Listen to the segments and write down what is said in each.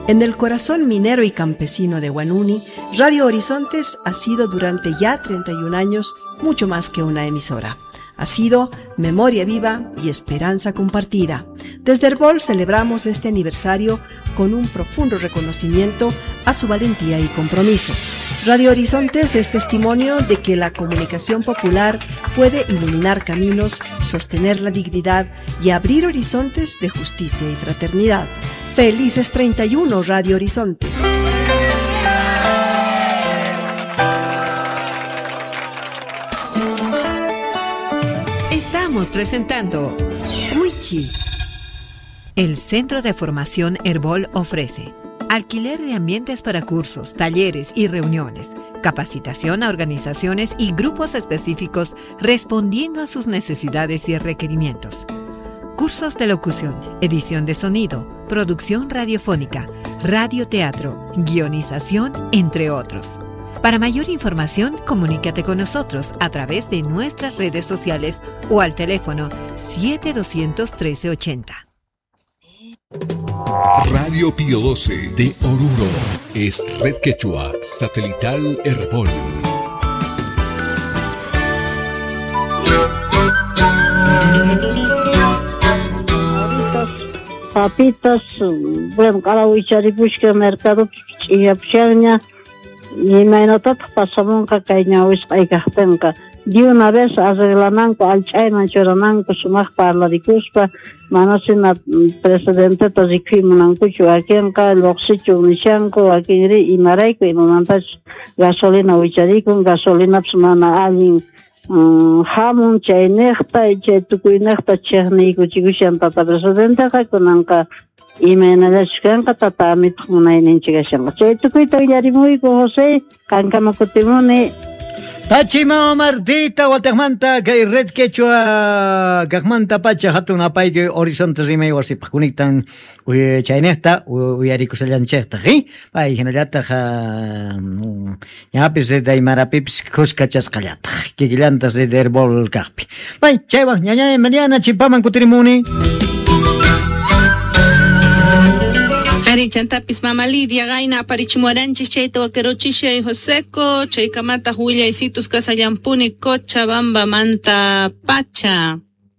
En el corazón minero y campesino de Huanuni, Radio Horizontes ha sido durante ya 31 años mucho más que una emisora. Ha sido memoria viva y esperanza compartida. Desde Herbol celebramos este aniversario con un profundo reconocimiento a su valentía y compromiso. Radio Horizontes es testimonio de que la comunicación popular puede iluminar caminos, sostener la dignidad y abrir horizontes de justicia y fraternidad. ¡Felices 31, Radio Horizontes! Estamos presentando Wichi. El Centro de Formación Herbol ofrece alquiler de ambientes para cursos, talleres y reuniones, capacitación a organizaciones y grupos específicos respondiendo a sus necesidades y requerimientos. Cursos de locución, edición de sonido, producción radiofónica, radioteatro, guionización, entre otros. Para mayor información, comunícate con nosotros a través de nuestras redes sociales o al teléfono 7200-1380. Radio Pío 12 de Oruro es Red Quechua Satelital Herbol. Papitas, bueno, cada huichari busca mercado y apcheña y me nota pasamos que caña huisca tenga. De una vez arreglananco al chaina chorananco sumaj parla de cuspa manasina presidente tozikfimunanco chuaquenca el oxicho unichanco aquí y maraico y monantas gasolina huicharico gasolina psmana alin hamun chaynekta y chaytukuynekta chekniyku chikushanpa presidente kakunanka imaynalashkanka tata mitqmunayninchikashanqa chaytukuyta willarimuyku José kankamakutimuni Tachima Martita Guatemanta que Red Quechua Gagmanta Pacha Hatun Apay Horizontes y Meyo si conectan Chainesta Uyarico Salanchesta Pay Generata ya pues de Marapips Cuscachas Calata que gilantas de Herbol Carpi Pay Cheva mañana Chipaman Cutrimuni Chantapis mama Lidia gaina parichimuaranchis chayta waqueruchisha y Joseco chaykamata huillaisitus kasallampuni Cochabamba manta pacha.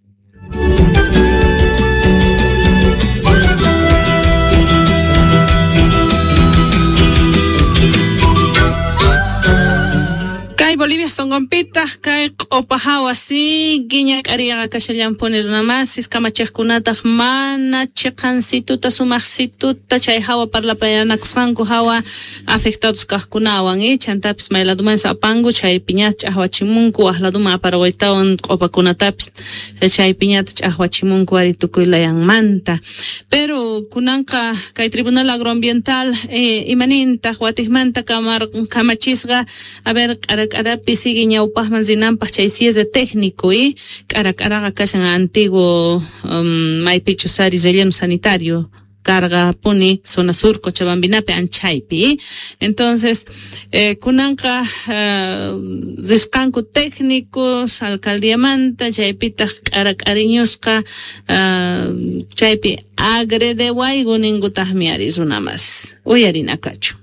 Bolivia son gompitas, kay opahawa así, guiña ariaga kashallampones namas, iskamachaskunataj mana chiqansituta sumaxituta chay hawa parlapayana kusqanku hawa afectados kajkunawan chantapis mayladuman sapangu chay piñata ch'ahwachimunku wajladuma aparawaytawan q'upakunatapis chay piñata ch'ahwachimunku ari tukuylayanmanta pero kunanqa kay Tribunal Agroambiental imanintaj watijmanta kamachisqa a ver Arapi sigue ñaupajman zinampas chay si es de técnico y Araga kashan antiguo Maipichu Sari relleno sanitario carga puni zona sur Cochabambinape anchaypi entonces kunanqa zisqanku técnicos alcaldía manta chaypita ariñosqa chaypi agrede waygu ningutajmi ari runamas uyarinakachu.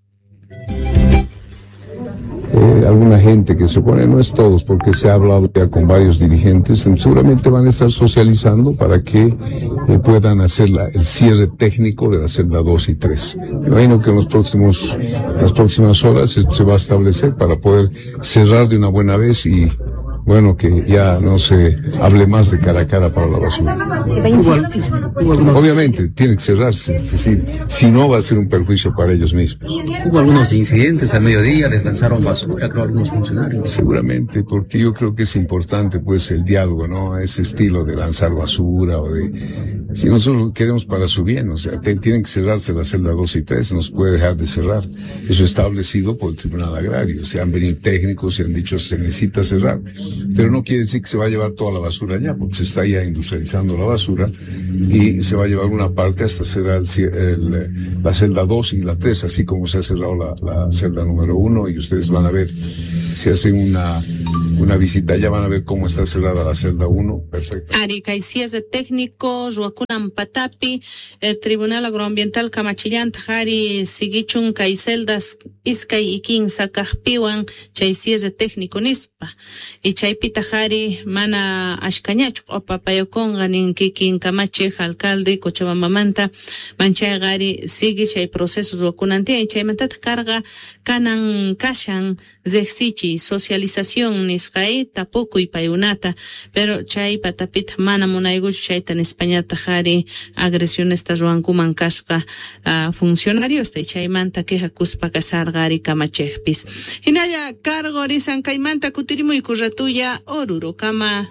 Alguna gente que se opone, no es todos, porque se ha hablado ya con varios dirigentes, seguramente van a estar socializando para que puedan hacer el cierre técnico de la celda 2 y 3. Me imagino que en las próximas horas se va a establecer para poder cerrar de una buena vez y bueno, que ya no se hable más de cara a cara para la basura. Obviamente, tiene que cerrarse, es decir, si no va a ser un perjuicio para ellos mismos. Hubo algunos incidentes al mediodía, les lanzaron basura, creo, algunos funcionarios. Seguramente, porque yo creo que es importante, pues, el diálogo, ¿no? Ese estilo de lanzar basura o de... Si nosotros queremos para su bien, o sea, tienen que cerrarse la celda 2 y 3, no se puede dejar de cerrar. Eso establecido por el Tribunal Agrario. Se han venido técnicos, se han dicho se necesita cerrar. Pero no quiere decir que se va a llevar toda la basura allá, porque se está ya industrializando la basura y se va a llevar una parte hasta cerrar la celda 2 y la 3, así como se ha cerrado la celda número 1 y ustedes van a ver, se hace una una visita allá, van a ver cómo está cerrada la celda 1, perfecto. Ari, kay cierre técnico, ruakunan patapi, Tribunal Agroambiental Kamachillanta, Hari, Sigichun, kay celdas, iskay ikin sakajpiwan, chay cierre técnico nispa. Y chay pita Hari, mana ashkañachu, o papayokonga, nin kikin Kamache, alcalde, Cochabamba manchay gari, sigue chay procesos ruakunantia, y chay mantata carga, kanan kashan, zexichi, socialización, nisqay, tapuku y payunata, pero chay patapita mana munayguchu chaytan Españata jari agresiones ruankuman kasqa funcionarios de chaymanta queja kuspa kasargari kamachejpis. Hinalla cargo risan kaymanta kutirimuy kurratuya Oruro kama.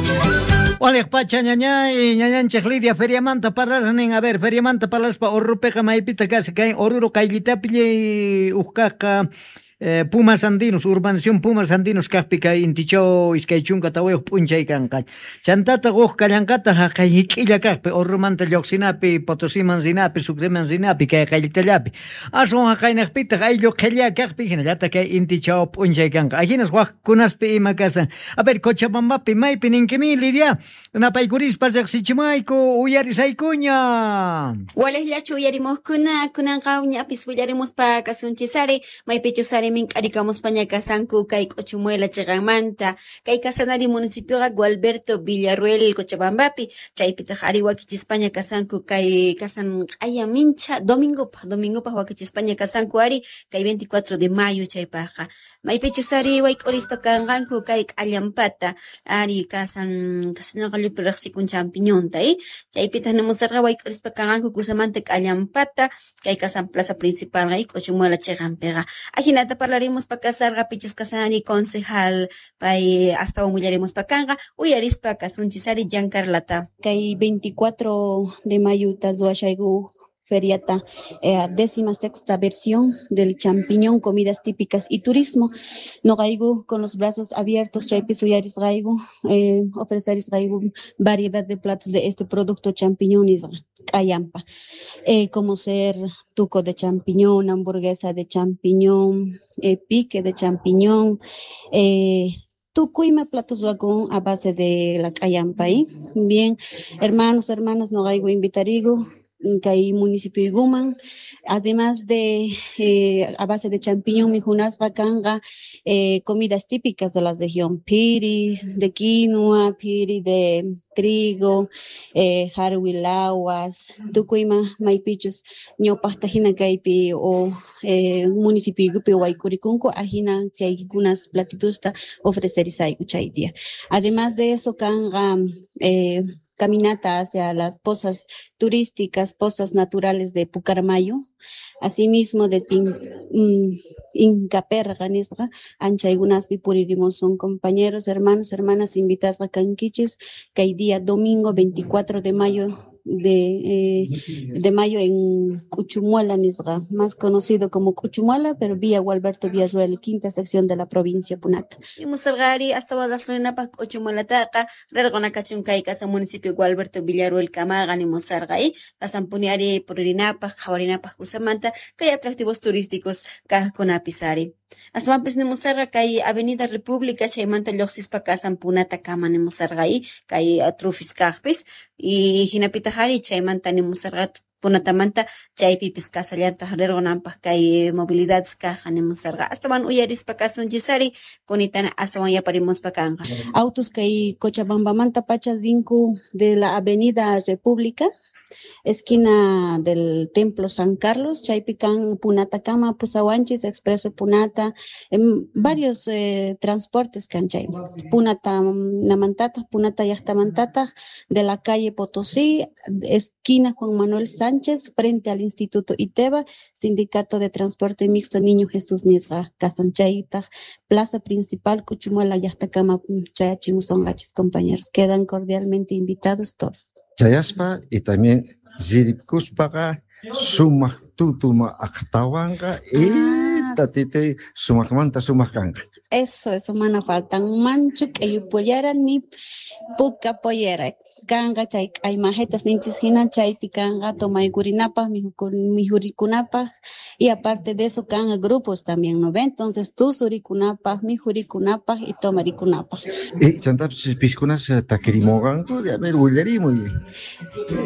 Oleg pacha ñañay, ñañanchej Lidia feriamanta parlanin, a ver, feriamanta parlaspa Orrupeqa maypita kasi kay Oruro kaylitapi ujkaqa Pumas Andinos, urbanización Pumas Andinos kajpika inticho iskaychunka tawayuq p'unchay kanqa. Chantata uq kallankata kay hik'illa kajpi, Orrumanta lluqsinapi, Potosiman sinapi, Sucreman sinapi, kay qayllitallapi. Aswan haqaynaqpita ayllu qilla kajpi, hinallata kay inticho p'unchay kanqa. Ahinas waqkunaspi ima kasan. A ver, Cochabambapi maypi ninkimi Lidia, napaykurispa riqsichimayku uyarisaykuña. Walallachu uyarimuskuna, kunanqa uñapis uyarimuspa kasunchisari, maypichusari min k'arikamuspa ñakasanku kay Cochumuela chiqanmanta, kay kasanari municipioqa Gualberto Villarruel Cochabambapi, chaypitaq ari wakichispa ñakasanku kay kasan q'aya mincha domingopaq wakichispa ñakasanku ari kay 24 de mayo chaypaqa. Maypichusari wayk'urispa kanqanku kay k'allampata, ari kasanaqallupi riqsikun champiñonta, chaypitaq nimusarqa wayk'urispa kanqanku kusamanta k'allampata, kay kasan plaza principal kay Cochumuela chiqanpiqa. Ajinata parlaremos pa kasarqa pichus kasani concejal pay hasta mullaremos pa kanga uyarispa kasunchisari Giancarlata. Kay 24 de mayo tazuashaygu feriata, 16ª versión del champiñón, comidas típicas y turismo. No gaigu con los brazos abiertos, chaypis uyaris gaigu, ofreceris gaigu variedad de platos de este producto champiñón y kayampa, como ser tuco de champiñón, hamburguesa de champiñón, pique de champiñón, tucuima platos vacuum a base de la kayampa. Bien, hermanos, hermanas, no gaigu invitarigu kay municipio Iguman, además de a base de champiñón mijunasqa kanqa comidas típicas de la región, piri de quinoa, piri de trigo, harwilawas, tukuima maypichus ñawpaqta hina kaypi o municipio Igupi waykurikunku ajina kaykunas platitusta ofrecerisayku chay día. Además de eso kanqa caminata hacia las pozas turísticas, pozas naturales de Pucaramayo, asimismo de Incaperga, Nisra, Anchaygunaspi Puririmos son compañeros, hermanos, hermanas, invitadas a Canquichis, que hay día domingo 24 de mayo de mayo en Cuchumuela, Nisra, más conocido como Cuchumuela, pero vía Gualberto Villarruel, quinta sección de la provincia Punata. Y Musargari hasta Badaslinapa Cuchumuela Taca, Rergona Cachuncay, casa municipio Gualberto Villarruel, Camaga, ni Musargay, Casampuniari, Purinapa, Jaurinapa, Cusamanta, que hay atractivos turísticos, Cajaconapisari. Hasta mampis ni Musarga, que Avenida República, Chaymanta Loxispa, Casampunata, Cama, ni Musargay, que hay Trufis Cajpis, y Hinapitahari, Chaymanta, ni Musargat, Punatamanta, Chaypipis Casallanta, Rergonampa, que movilidad Caja, ni Musarga. Hasta van uyaris pa casun Gisari, Conitana, hasta van ya parimos pa Canga. Autos que hay Cochabamba Manta Pachas Dinku de la Avenida República, esquina del Templo San Carlos, Chaypican, Punata Cama, Pusawanchis, Expreso Punata, varios transportes canchay. Punata Namantata, Punata Yachtamantata, de la calle Potosí, esquina Juan Manuel Sánchez, frente al Instituto Iteba, Sindicato de Transporte Mixto Niño Jesús Nisra, Casanchayta, Plaza Principal, Cuchumuela Yachtacama, Chayachimusongachis, compañeros. Quedan cordialmente invitados todos. Chayaspa y también Ziripkuspaga, Suma Tutuma Aktawanga y tatite sumakmanta sumakanga. Eso, mana faltan manchu que pollera ni puka pollera. Kanga chay hay majetas ninchis hinan chay tikanga tomay gurinapa, mi jurikunapa, y aparte de eso kanga grupos también, ¿no ven? Entonces tú surikunapa, mi jurikunapa y tomarikunapa. Chantap piskunas taquirimogan, ya ver,